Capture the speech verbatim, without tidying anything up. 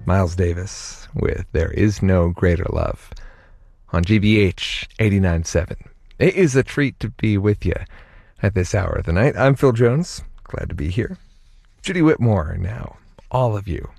Miles Davis with There Is No Greater Love on G B H eighty-nine point seven. It is a treat to be with you at this hour of the night. I'm Phil Jones, glad to be here. Judy Whitmore now, all of you